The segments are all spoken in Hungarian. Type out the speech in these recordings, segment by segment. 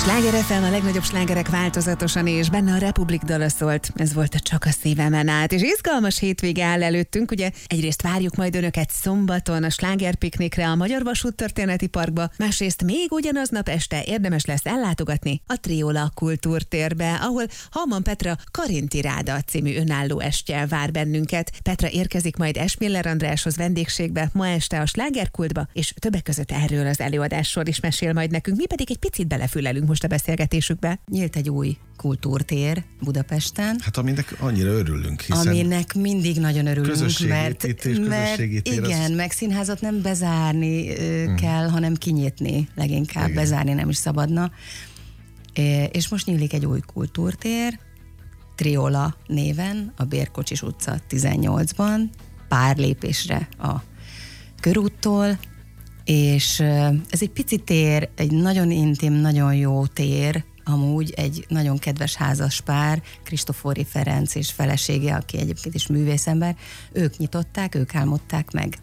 Sláger FM, a legnagyobb slágerek változatosan, és benne a Republik dala szólt. Ez volt a Csak a szívemen át. És izgalmas hétvége áll előttünk. Ugye egyrészt várjuk majd önöket szombaton a slágerpiknikre a Magyar Vasúttörténeti Parkba, másrészt még ugyanaznap este érdemes lesz ellátogatni a Triola kultúrtérbe, ahol Halman Petra Karinti Ráda című önálló estje vár bennünket. Petra érkezik majd Esmiller Andráshoz vendégségbe ma este a Slágerkultba, és többek között erről az előadásról is mesél majd nekünk. Mi pedig egy picit belefülelünk most a beszélgetésükbe. Nyílt egy új kultúrtér Budapesten. Hát aminek annyira örülünk, hiszen... Aminek mindig nagyon örülünk, mert igen, meg színházat nem bezárni kell, hanem kinyitni leginkább, igen. Bezárni nem is szabadna. És most nyílik egy új kultúrtér, Triola néven, a Bérkocsis utca 18-ban, pár lépésre a körúttól, és ez egy pici tér, egy nagyon intim, nagyon jó tér, amúgy egy nagyon kedves házaspár, Kristofori Ferenc és felesége, aki egyébként is művészember, ők nyitották, ők álmodták meg.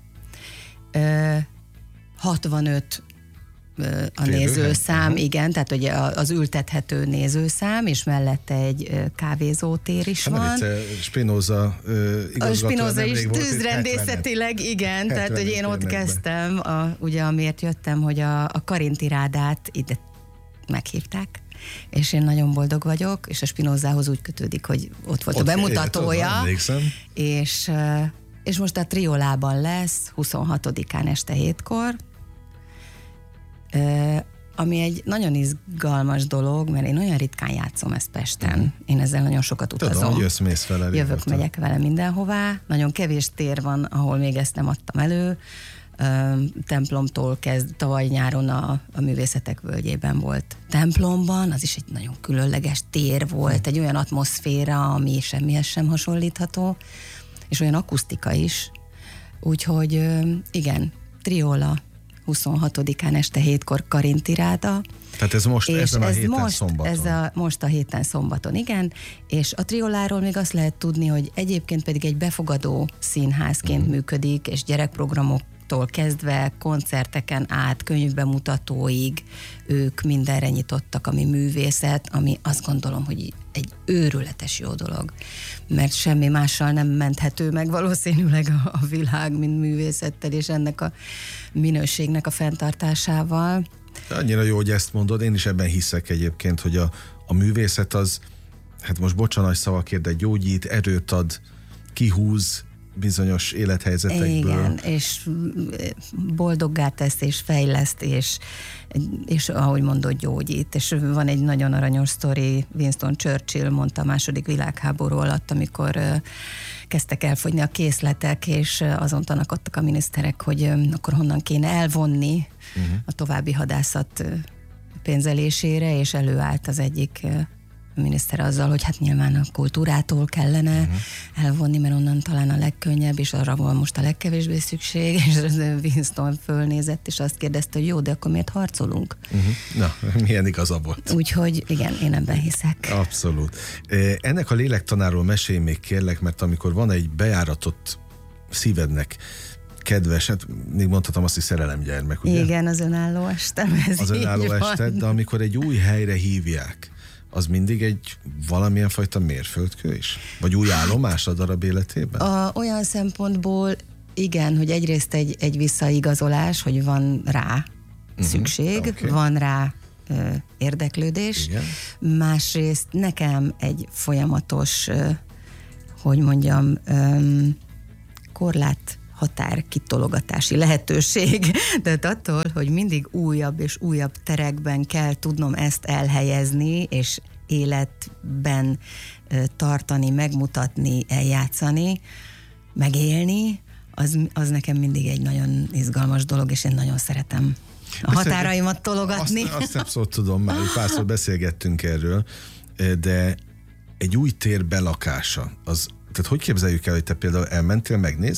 65 a nézőszám, igen, tehát ugye az ültethető nézőszám, és mellette egy kávézótér is van. Spinoza igazgató. A Spinoza is tűzrendészetileg, igen, tehát hogy én ott kezdtem, ugye amiért jöttem, hogy a Karinti Rádát ide meghívták, és én nagyon boldog vagyok, és a Spinozához úgy kötődik, hogy ott volt a bemutatója, és most a Triolában lesz 26-án este 7-kor, ami egy nagyon izgalmas dolog, mert én olyan ritkán játszom ezt Pesten. Én ezzel nagyon sokat utazom. Tudom, jössz, mész vele. Jövök, megyek vele mindenhová. Nagyon kevés tér van, ahol még ezt nem adtam elő. Templomtól kezd, tavaly nyáron a Művészetek Völgyében volt templomban, az is egy nagyon különleges tér volt, egy olyan atmoszféra, ami semmihez sem hasonlítható, és olyan akusztika is. Úgyhogy igen, Triola 26-án este 7-kor Karinti Ráda. Tehát ez most ezen a héten szombaton. Most a héten szombaton, igen. És a Trioláról még azt lehet tudni, hogy egyébként pedig egy befogadó színházként működik, és gyerekprogramoktól kezdve koncerteken át, könyvbemutatóig ők mindenre nyitottak, ami művészet, ami azt gondolom, hogy egy őrületes jó dolog. Mert semmi mással nem menthető meg valószínűleg a világ, mint művészettel, és ennek a minőségnek a fenntartásával. Annyira jó, hogy ezt mondod, én is ebben hiszek egyébként, hogy a művészet az, hát most bocsánat szavakért, de gyógyít, erőt ad, kihúz bizonyos élethelyzetekből. Igen, és boldoggá tesz, és fejleszt, és ahogy mondod, gyógyít. És van egy nagyon aranyos sztori, Winston Churchill mondta a második világháború alatt, amikor kezdtek elfogyni a készletek, és azon tanakodtak a miniszterek, hogy akkor honnan kéne elvonni a további hadászat pénzelésére, és előállt az egyik miniszter azzal, hogy hát nyilván a kultúrától kellene elvonni, mert onnan talán a legkönnyebb, és arra van most a legkevésbé szükség, és Winston fölnézett, és azt kérdezte, hogy jó, de akkor miért harcolunk? Na, milyen igaza volt. Úgyhogy igen, én ebben hiszek. Abszolút. Ennek a lélektanáról mesélj még kérlek, mert amikor van egy bejáratott szívednek kedves, hát még mondhatom azt, hogy szerelemgyermek, ugye? Igen, az önálló estem, ez az önálló ested, de amikor egy új helyre hívják, az mindig egy valamilyen fajta mérföldkő is? Vagy új állomás a darab életében? Olyan szempontból igen, hogy egyrészt egy visszaigazolás, hogy van rá szükség, van rá érdeklődés. Igen. Másrészt nekem egy folyamatos, hogy mondjam, korlát határ kitologatási lehetőség. Tehát attól, hogy mindig újabb és újabb terekben kell tudnom ezt elhelyezni, és életben tartani, megmutatni, eljátszani, megélni, az nekem mindig egy nagyon izgalmas dolog, és én nagyon szeretem a határaimat tologatni. Azt abszolút tudom, már párszor beszélgettünk erről, de egy új tér belakása, tehát hogy képzeljük el, hogy te például elmentél megnézni?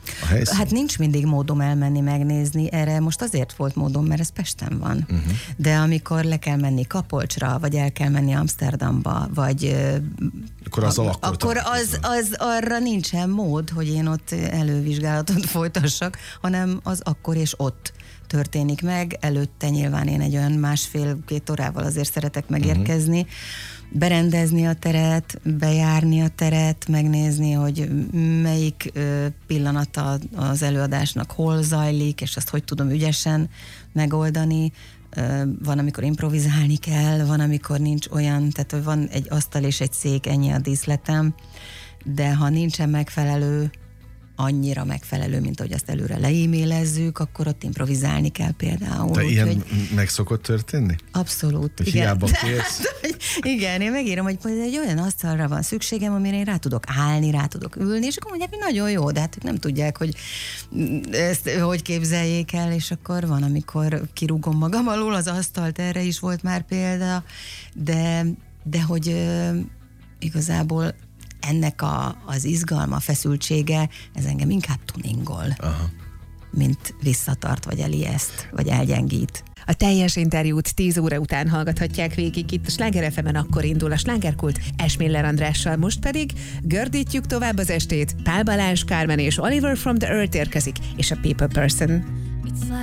a helyszín? Hát nincs mindig módom elmenni megnézni, erre most azért volt módom, mert ez Pesten van. De amikor le kell menni Kapolcsra, vagy el kell menni Amsterdamba, vagy akkor az arra nincsen mód, hogy én ott elővizsgálatot folytassak, hanem az akkor és ott történik meg. Előtte nyilván én egy olyan 1,5-2 órával azért szeretek megérkezni, berendezni a teret, bejárni a teret, megnézni, hogy melyik pillanata az előadásnak hol zajlik, és azt hogy tudom ügyesen megoldani. Van, amikor improvizálni kell, van, amikor nincs olyan, tehát van egy asztal és egy szék, ennyi a díszletem, de ha nincsen megfelelő, annyira megfelelő, mint ahogy azt előre leímélezzük, akkor ott improvizálni kell például. De ilyen meg szokott történni? Abszolút. Hogy hiába kérsz? Igen, én megírom, hogy egy olyan asztalra van szükségem, amire én rá tudok állni, rá tudok ülni, és akkor mondják, hogy nagyon jó, de hát ők nem tudják, hogy ezt hogy képzeljék el, és akkor van, amikor kirúgom magam alól az asztalt, erre is volt már példa, de hogy igazából ennek az izgalma, feszültsége, ez engem inkább tuningol, mint visszatart, vagy elijeszt, vagy elgyengít. A teljes interjút 10 óra után hallgathatják végig itt a Sláger FM-en, akkor indul a Slágerkult Esmiller Andrással, most pedig gördítjük tovább az estét. Pál Balázs, Carmen és Oliver from the Earth érkezik, és a People Person.